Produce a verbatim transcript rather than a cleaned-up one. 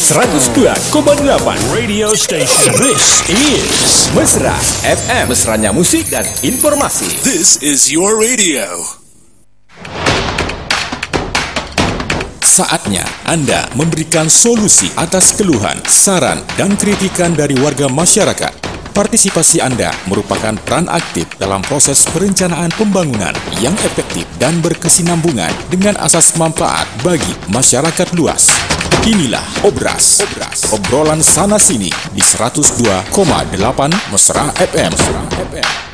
seratus dua koma delapan Radio Station. This is Mesra F M. Mesranya musik dan informasi. This is your radio. Saatnya Anda memberikan solusi atas keluhan, saran, dan kritikan dari warga masyarakat. Partisipasi Anda merupakan peran aktif dalam proses perencanaan pembangunan yang efektif dan berkesinambungan dengan asas manfaat bagi masyarakat luas. Inilah Obras, Obras, obrolan sana-sini di seratus dua koma delapan Mesra F M. Mesra F M.